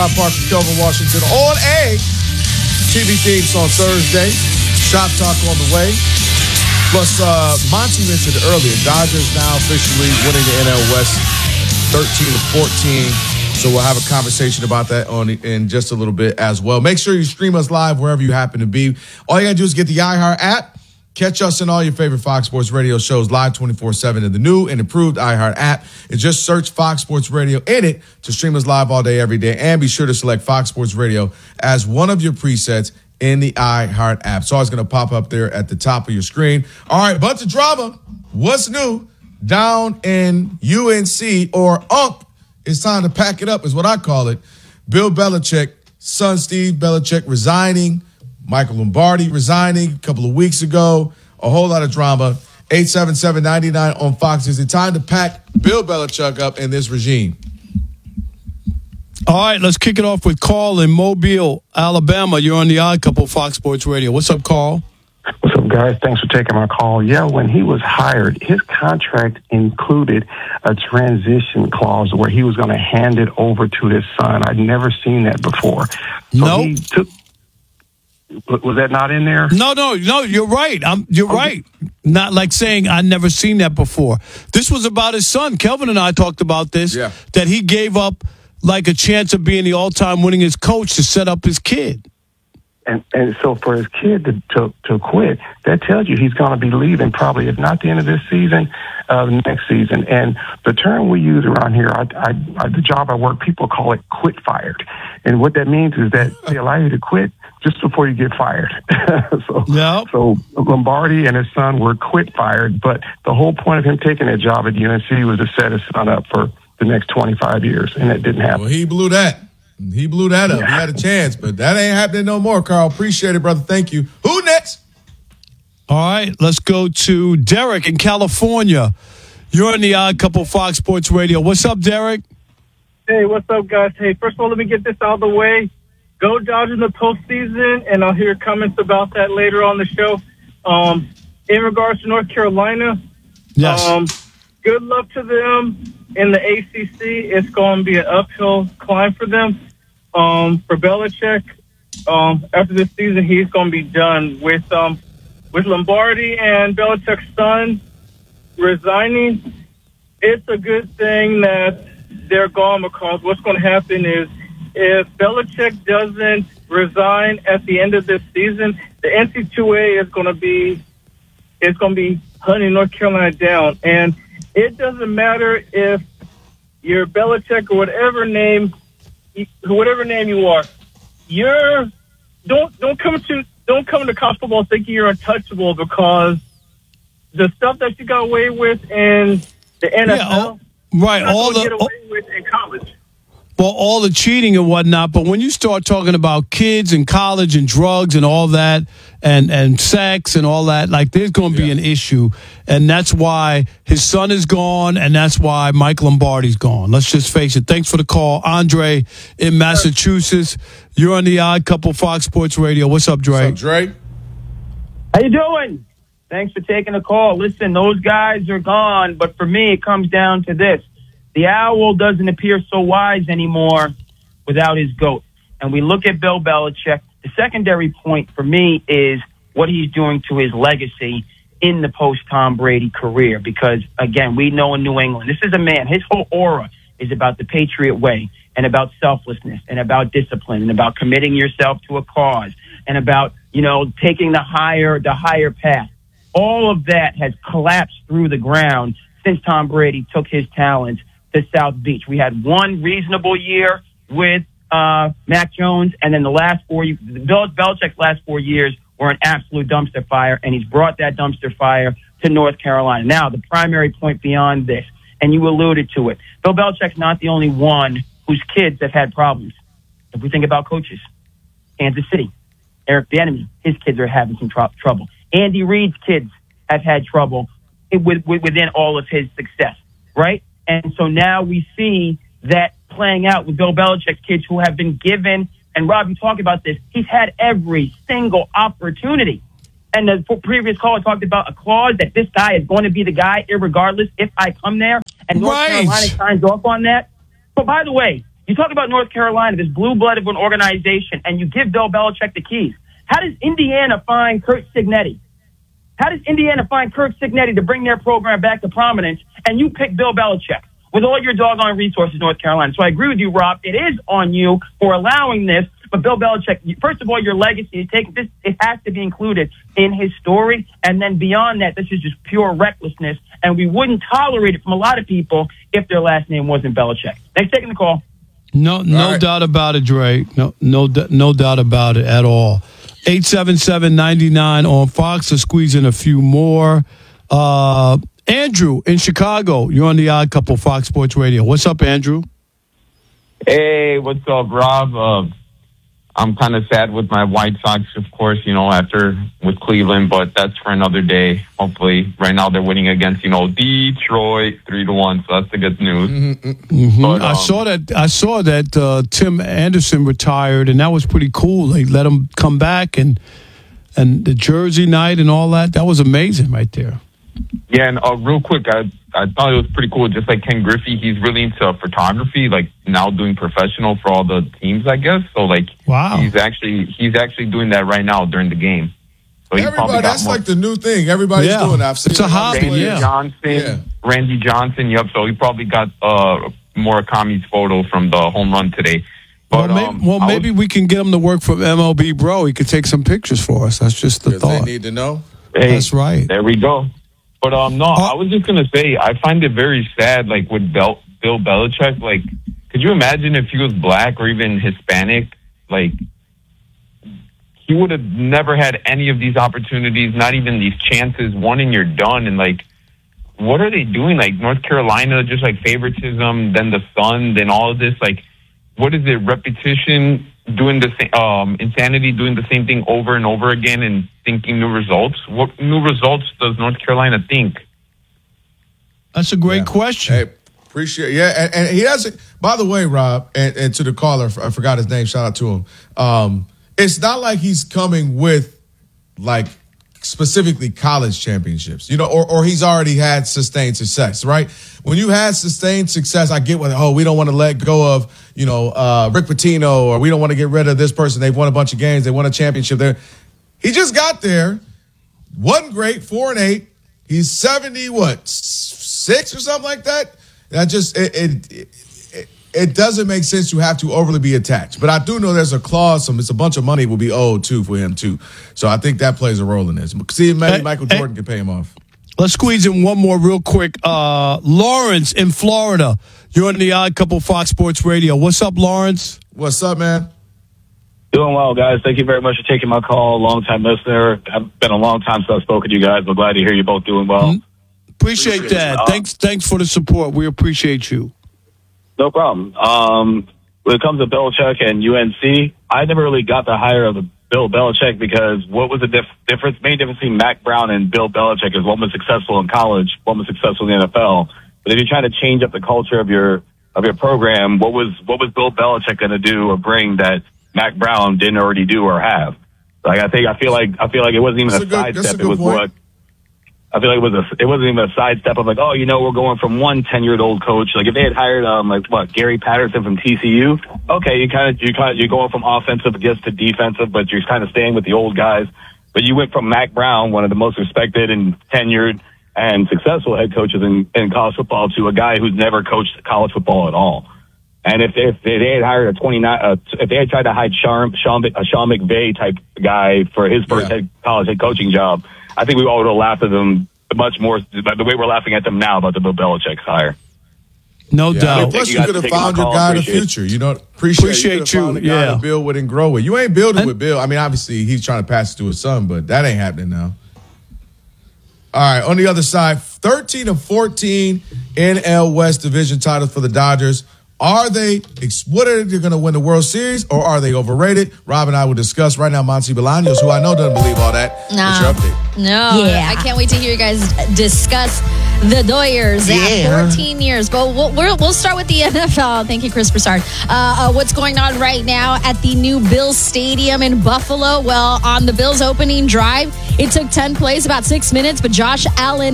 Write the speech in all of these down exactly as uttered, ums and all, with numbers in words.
Park and Kelvin Washington on a T V Thieves on Thursday. Shop Talk on the way. Plus, uh, Monty mentioned earlier, Dodgers now officially winning the N L West thirteen to fourteen. So we'll have a conversation about that on in just a little bit as well. Make sure you stream us live wherever you happen to be. All you got to do is get the iHeart app. Catch us in all your favorite Fox Sports Radio shows live twenty-four seven in the new and improved iHeart app. And just search Fox Sports Radio in it to stream us live all day, every day. And be sure to select Fox Sports Radio as one of your presets in the iHeart app. It's always going to pop up there at the top of your screen. All right, bunch of drama. What's new down in U N C or U M P? It's time to pack it up is what I call it. Bill Belichick, son Steve Belichick resigning. Michael Lombardi resigning a couple of weeks ago. A whole lot of drama. eight seven seven, nine nine on Fox. Is it time to pack Bill Belichick up in this regime? All right, let's kick it off with Carl in Mobile, Alabama. You're on the Odd Couple, Fox Sports Radio. What's up, Carl? What's up, guys? Thanks for taking my call. Yeah, when he was hired, his contract included a transition clause where he was going to hand it over to his son. I'd never seen that before. So nope. he took Was that not in there? No, no, no. You're right. I'm, you're okay. right. Not like saying I never seen that before. This was about his son. Kelvin and I talked about this. Yeah. That he gave up like a chance of being the all-time winningest coach to set up his kid. And and so for his kid to to, to quit, that tells you he's going to be leaving probably, if not the end of this season, uh, the next season. And the term we use around here, I, I, I, the job I work, people call it quit fired. And what that means is that they allow you to quit just before you get fired. so, yep. so Lombardi and his son were quit fired, but the whole point of him taking that job at U N C was to set his son up for the next twenty-five years, and that didn't happen. Well, he blew that. He blew that up. Yeah. He had a chance, but that ain't happening no more, Carl. Appreciate it, brother. Thank you. Who next? All right, let's go to Derek in California. You're on the Odd Couple, Fox Sports Radio. What's up, Derek? Hey, what's up, guys? Hey, first of all, let me get this out of the way. Go Dodgers in the postseason, and I'll hear comments about that later on the show. Um, in regards to North Carolina, yes. Um, good luck to them in the A C C. It's going to be an uphill climb for them. Um, for Belichick, um, after this season, he's going to be done with um, with Lombardi and Belichick's son resigning. It's a good thing that they're gone, because what's going to happen is if Belichick doesn't resign at the end of this season, the N C double A is going to be it's going to be hunting North Carolina down, and it doesn't matter if you're Belichick or whatever name. Whatever name you are, you're don't don't come to don't come to college football thinking you're untouchable, because the stuff that you got away with in the N F L, yeah, all, right? All the get away with in college. Well, all the cheating and whatnot, but when you start talking about kids and college and drugs and all that, and and sex and all that, like there's going to be yeah. an issue, and that's why his son is gone, and that's why Mike Lombardi's gone. Let's just face it. Thanks for the call, Andre in Massachusetts. You're on the Odd Couple, Fox Sports Radio. What's up, Dre? What's up, Dre? How you doing? Thanks for taking the call. Listen, those guys are gone, but for me, it comes down to this. The owl doesn't appear so wise anymore without his goat. And we look at Bill Belichick. The secondary point for me is what he's doing to his legacy in the post-Tom Brady career. Because, again, we know in New England, this is a man, his whole aura is about the Patriot way and about selflessness and about discipline and about committing yourself to a cause and about, you know, taking the higher, the higher path. All of that has collapsed through the ground since Tom Brady took his talents to South Beach. We had one reasonable year with uh, Mac Jones, and then the last four, Bill Belichick's last four years were an absolute dumpster fire, and he's brought that dumpster fire to North Carolina. Now, the primary point beyond this, and you alluded to it, Bill Belichick's not the only one whose kids have had problems. If we think about coaches, Kansas City, Eric Bieniemy, his kids are having some tr- trouble. Andy Reid's kids have had trouble with, with, within all of his success, right? And so now we see that playing out with Bill Belichick's kids who have been given, and Rob, you talk about this, he's had every single opportunity. And the previous caller talked about a clause that this guy is going to be the guy, irregardless if I come there. And North right. Carolina signs off on that. But by the way, You talk about North Carolina, this blue-blooded of an organization, and you give Bill Belichick the keys. How does Indiana find Curt Cignetti? How does Indiana find Curt Cignetti to bring their program back to prominence, and you pick Bill Belichick with all your doggone resources, North Carolina? So I agree with you, Rob. It is on you for allowing this. But Bill Belichick, first of all, your legacy, you take this, it has to be included in his story. And then beyond that, this is just pure recklessness. And we wouldn't tolerate it from a lot of people if their last name wasn't Belichick. Thanks for taking the call. No, no right. doubt about it, Dre. No, no, no doubt about it at all. eight seven seven, nine nine on Fox. To squeeze in a few more. Uh, Andrew in Chicago. You're on the Odd Couple, Fox Sports Radio. What's up, Andrew? Hey, what's up, Rob? Uh, I'm kind of sad with my White Sox, of course, you know, after with Cleveland, but that's for another day. Hopefully, right now they're winning against, you know, Detroit three to one. So that's the good news. Mm-hmm. But, um, I saw that. I saw that uh, Tim Anderson retired, and that was pretty cool. They let him come back, and and the Jersey night and all that. That was amazing, right there. Yeah, and uh, real quick, I I thought it was pretty cool. Just like Ken Griffey, he's really into photography, like now doing professional for all the teams, I guess. So like, wow, he's actually he's actually doing that right now during the game. So he probably Everybody, got that's more. like the new thing. Everybody's Yeah. doing that. I've seen It's a it. hobby, Randy yeah. Johnson, Yeah. Randy Johnson. Yep. So he probably got uh Murakami's photo from the home run today. But, well, maybe, um, well, I was- maybe we can get him to work for M L B Bro. He could take some pictures for us. That's just the Because they thought. need to know. Hey, That's right. There we go. But um, no, Oh. I was just gonna say I find it very sad. Like with Bel- Bill Belichick, like, could you imagine if he was black or even Hispanic? Like, he would have never had any of these opportunities, not even these chances. One and you're done. And like, what are they doing? Like North Carolina, just like favoritism, then the Sun, then all of this. Like, what is it? Repetition, doing the same, um, insanity, doing the same thing over and over again, and thinking new results. What new results does North Carolina think? That's a great Yeah. question. Hey, appreciate Yeah, and, and he doesn't. By the way, Rob, and, and to the caller, I forgot his name. Shout out to him. Um, it's not like he's coming with like specifically college championships, you know, or or he's already had sustained success, right? When you had sustained success, I get what. Oh, we don't want to let go of, you know, uh, Rick Pitino, or we don't want to get rid of this person. They've won a bunch of games. They won a championship there. He just got there, wasn't great, four and eight. He's seventy, what, six or something like that. That just it it, it it doesn't make sense to have to overly be attached. But I do know there's a clause. Some it's a bunch of money will be owed too for him too. So I think that plays a role in this. See, maybe Hey, Michael hey. Jordan can pay him off. Let's squeeze in one more real quick. Uh, Lawrence in Florida. You're on the Odd Couple, Fox Sports Radio. What's up, Lawrence? What's up, man? Doing well, guys. Thank you very much for taking my call. Long time listener. I've been a long time since I've spoken to you guys, but glad to hear you both doing well. Appreciate, Appreciate that. it. Thanks, thanks for the support. We appreciate you. No problem. Um, when it comes to Belichick and U N C, I never really got the hire of Bill Belichick because what was the dif- difference? Main difference between Mac Brown and Bill Belichick is one was successful in college, one was successful in the N F L. But if you're trying to change up the culture of your of your program, what was what was Bill Belichick going to do or bring that Mac Brown didn't already do or have? Like I think I feel like I feel like it wasn't even That's a, a good- sidestep. that's a It was good more. point. I feel like it was a, it wasn't even a sidestep of like, oh, you know, we're going from one ten-year-old coach. Like if they had hired, um, like what, Gary Patterson from T C U, okay, you kind of, you kind of, you're going from offensive just to defensive, but you're kind of staying with the old guys. But you went from Mac Brown, one of the most respected and tenured and successful head coaches in, in college football, to a guy who's never coached college football at all. And if if they had hired a twenty-nine, uh, if they had tried to hire Sean, Sean, a Sean McVay type guy for his first Yeah. head, college head coaching job, I think we all would have laughed at them much more by the way we're laughing at them now about the Bill Belichick hire. No Yeah. doubt. And plus, you you guys could have for taking my found your call. guy in the Appreciate it. future. You know, appreciate, Appreciate you. could've you, found a guy yeah. to build with and grow with. You ain't building And- with Bill. I mean, obviously, he's trying to pass it to his son, but that ain't happening now. All right, on the other side, thirteen of fourteen N L West division titles for the Dodgers. Are they, what are they going to win the World Series, or are they overrated? Rob and I will discuss right now. Monty Bolaños, who I know doesn't believe all that. Nah. What's your update? No, Yeah. I can't wait to hear you guys discuss the Doyers Yeah. at fourteen years. But we'll, we'll, we'll start with the N F L. Thank you, Chris Broussard. Uh, uh, what's going on right now at the new Bills Stadium in Buffalo? Well, on the Bills opening drive, it took ten plays, about six minutes, but Josh Allen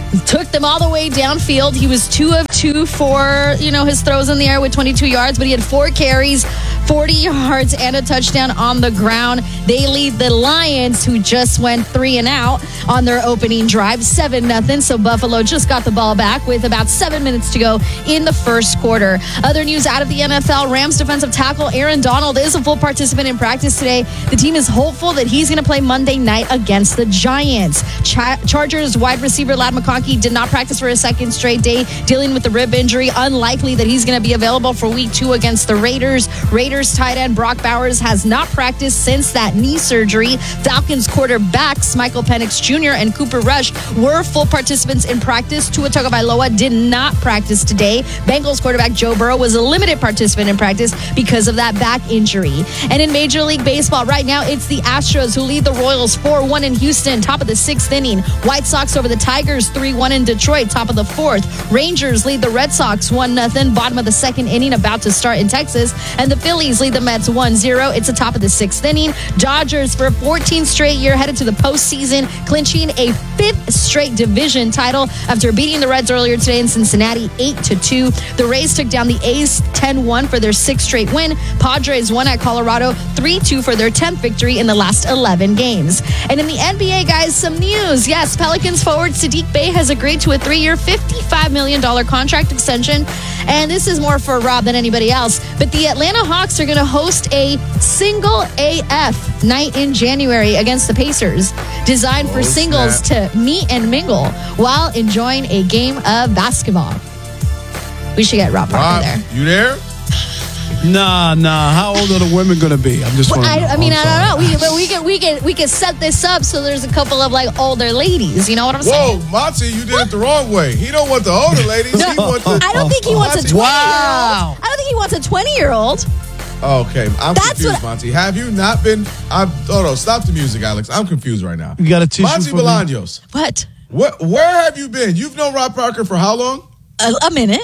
took them all the way downfield. He was two of two for, you know, his throws in the air with twenty-two yards, but he had four carries, forty yards, and a touchdown on the ground. They lead the Lions, who just went three and out on their opening drive, seven nothing. So Buffalo just got the ball back with about seven minutes to go in the first quarter. Other news out of the N F L, Rams defensive tackle Aaron Donald is a full participant in practice today. The team is hopeful that he's going to play Monday night against the Giants. Char- Chargers wide receiver Ladd McConkey did not practice for a second straight day, dealing with the rib injury. Unlikely that he's going to be available for week two against the Raiders. Raiders tight end Brock Bowers has not practiced since that knee surgery. Falcons quarterbacks Michael Penix Junior and Cooper Rush were full participants in practice. Tua Tagovailoa did not practice today. Bengals quarterback Joe Burrow was a limited participant in practice because of that back injury. And in Major League Baseball right now, it's the Astros who lead the Royals four one in Houston, top of the sixth inning. White Sox over the Tigers three one in Detroit, top of the fourth. Rangers lead the Red Sox one nothing, bottom of the second inning, about to start in Texas. And the Phillies lead the Mets one zero. It's the top of the sixth inning. Dodgers for a fourteenth straight year headed to the postseason, clinching a fifth straight division title after beating the Reds earlier today in Cincinnati eight to two. The Rays took down the A's ten one for their sixth straight win. Padres won at Colorado three two for their tenth victory in the last eleven games. And in the N B A, guys, some news. Yes, Pelicans forward Sadiq Bey has agreed to a three-year, fifty-five million dollars contract extension. And this is more for Rob than anybody else. But the Atlanta Hawks are going to host a single A F night in January against the Pacers, designed for Oh, singles snap. to meet and mingle while enjoying a game of basketball. We should get Rob Parker Rob, there. you there? Nah, nah. How old are the women going to be? I'm just Well, wondering. I, I mean, I'm I don't know. We, but we can we can we can set this up so there's a couple of like older ladies. You know what I'm Whoa, saying? Monty, you did it the wrong way. He don't want the older ladies. No, he wants the, I don't think he wants a Monty- twenty Wow. year old. I don't think he wants a twenty year old. Okay, I'm That's confused, what- Monty. Have you not been? I'm. Oh no, stop the music, Alex. I'm confused right now. You got a tissue Monty for me? Bolaños. What? What? Where have you been? You've known Rob Parker for how long? A, a minute.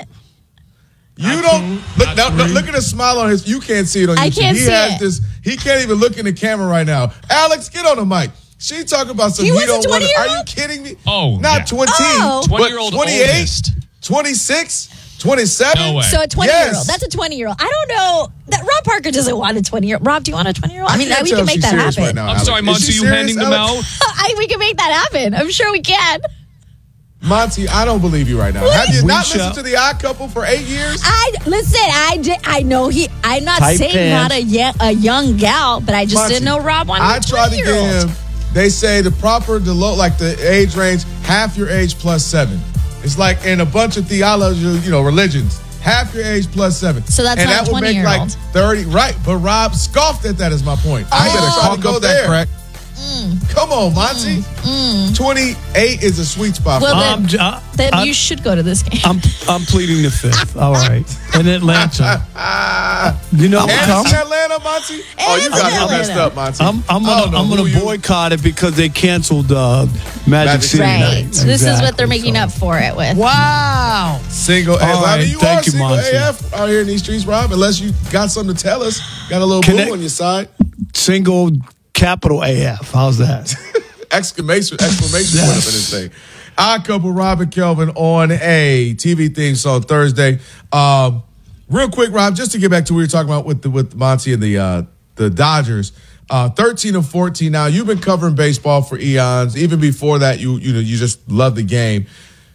You don't look. Now, look at the smile on his. You can't see it on YouTube. I can't he see has it. this. He can't even look in the camera right now. Alex, get on the mic. She talking about some. He He wants a don't want. Are twenty-year-old? you kidding me? Oh, not yeah. twenty. Oh. but twenty-year-old twenty-eight, oldest. twenty-six, twenty-seven. No way. So a twenty year old. Yes. That's a twenty year old. I don't know. That Rob Parker doesn't want a twenty year old. Rob, do you want a twenty year old? I mean, can't we tell can if make she's that serious happen. right now, I'm Alex. sorry, Is Monty, she you serious, handing them Alex? out? I, we can make that happen. I'm sure we can. Monty, I don't believe you right now. Have you We not shall- listened to the Odd Couple for eight years? I listen. I did, I know he. I'm not Tight saying pants. not a ye- a young gal, but I just Monty, didn't know Rob wanted I a tried to twenty get year old. him. They say the proper, the low, like the age range, half your age plus seven. It's like in a bunch of theology, you know, religions, half your age plus seven. So that's and not that would make like twenty-year-old. thirty, right? But Rob scoffed at that. Is my point. I Oh. better Cough go up there. that crack. Come on, Monty. twenty-eight is a sweet spot for Well, me. then- I'm, j- I- Then I- you should go to this game. I'm, I'm pleading the fifth. All right. In Atlanta. You know, And I'm, it's in Atlanta, Monty. Oh, you And got it's me in messed Atlanta. up, Monty. I'm, I'm I gonna, don't know I'm who gonna you- boycott it because they canceled uh, Magic, Magic City City right. night. This is what they're Exactly, making so. up for it with. Wow. Single A F. All I right, mean, you thank are you, single Monty. A F out here in these streets, Rob. Unless you got something to tell us, got a little Connect- boom on your side. Single capital A F. How's that? Exclamation! Exclamation point up in this thing. Odd Couple, Rob and Kelvin on a T V theme song Thursday. Um, real quick, Rob, just to get back to what we were talking about with the, with Monty and the uh, the Dodgers. Uh, thirteen and fourteen. Now you've been covering baseball for eons. Even before that, you you know you just love the game.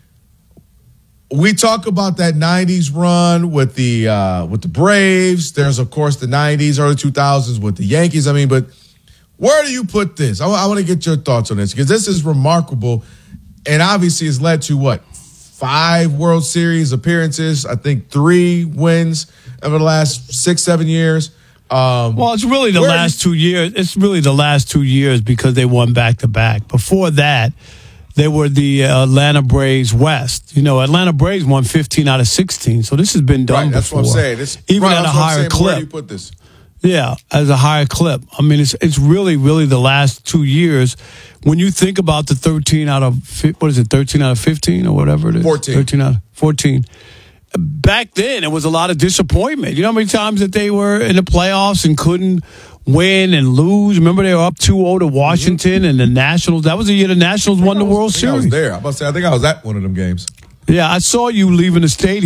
We talk about that nineties run with the uh, with the Braves. There's of course the nineties, early two thousands with the Yankees. I mean, but where do you put this? I, want to get your thoughts on this because this is remarkable, and obviously has led to what five World Series appearances. I think three wins over the last six, seven years. Um, Well, it's really the Where last two years. It's really the last two years because they won back to back. Before that, they were the uh, Atlanta Braves West. You know, Atlanta Braves won fifteen out of sixteen. So this has been done right, that's before. what I'm saying. It's, even right, at a that's what I'm higher saying, but Where do you clip. put this? Yeah, as a higher clip. I mean, it's it's really, really the last two years. When you think about the thirteen out of, fi- what is it, thirteen out of fifteen or whatever it is? fourteen. thirteen out of fourteen. Back then, it was a lot of disappointment. You know how many times that they were in the playoffs and couldn't win and lose. Remember they were up two oh to Washington and the Nationals. That was the year the Nationals won the World I think I was Series. there. I, about to say, I think I was at one of them games. Yeah, I saw you leaving the stadium.